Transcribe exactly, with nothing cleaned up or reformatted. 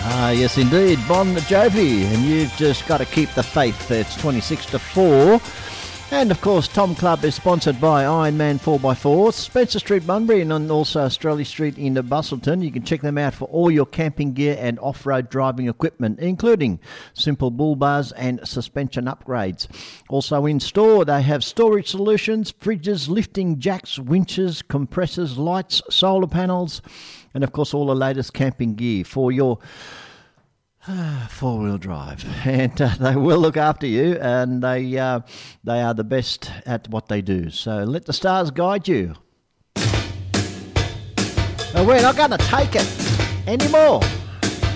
Ah, yes, indeed. Bon Jovi, and you've just got to keep the faith. It's twenty-six to four. And, of course, Tom Club is sponsored by Ironman four by four, Spencer Street, Bunbury, and also Australia Street in Busselton. You can check them out for all your camping gear and off-road driving equipment, including simple bull bars and suspension upgrades. Also in store, they have storage solutions, fridges, lifting jacks, winches, compressors, lights, solar panels, and, of course, all the latest camping gear for your four-wheel drive. And uh, they will look after you, and they uh, they are the best at what they do. So let the stars guide you. Oh, we're not going to take it anymore.